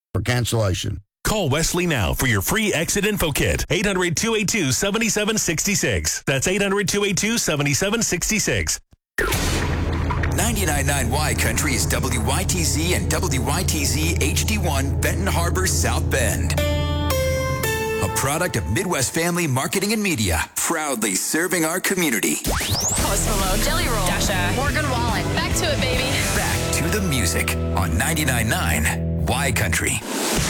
for cancellation. Call Wesley now for your free exit info kit. 800-282-7766. That's 800-282-7766. 99.9 Y Country is WYTZ and WYTZ HD1 Benton Harbor, South Bend. A product of Midwest Family Marketing and Media, proudly serving our community. Post Malone, Jelly Roll, Dasha, Morgan Wallen. Back to it, baby. Back to the music on 99.9 Y Country.